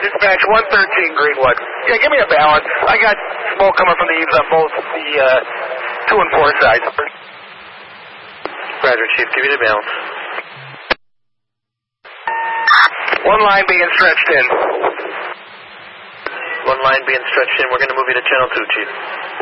Dispatch 113 Greenwood. Yeah, give me a balance. I got smoke coming from the eaves on both the 2 and 4 sides. Roger, Chief. Give me the balance. One line being stretched in. One line being stretched in. We're going to move you to channel 2, Chief.